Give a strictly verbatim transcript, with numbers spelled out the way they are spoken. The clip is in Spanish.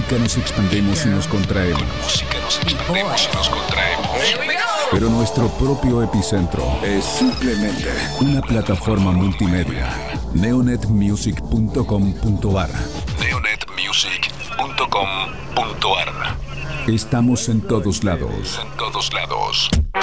música nos expandemos y nos contraemos. Con música nos expandemos y nos contraemos. Pero nuestro propio epicentro es simplemente una plataforma multimedia. neonet music punto com punto ar neonet music punto com punto ar. Estamos en todos lados. En todos lados.